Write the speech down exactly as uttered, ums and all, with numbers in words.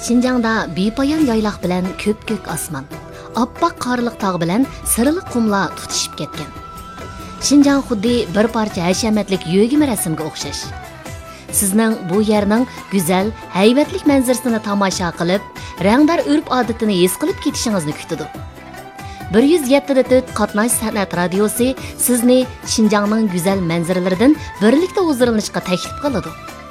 Şinjangda bepoyon yaylaq bilan ko'p-ko'k osmon, oppoq qorliq tog' bilan sirliq qumlar tutishib ketgan. Şinjang xuddi bir parcha hashamatlik yo'g'im rasmga o'xshash. Sizning bu yerning go'zal, haybatlik manzarasini tomosha qilib, rangdor urf-odatini his qilib ketishingizni kutadi. bir yuz yetti nuqta to'rt qatnash san'at radiosi sizni Şinjangning go'zal manzaralaridan birlikda huzurlanishga taklif qiladi.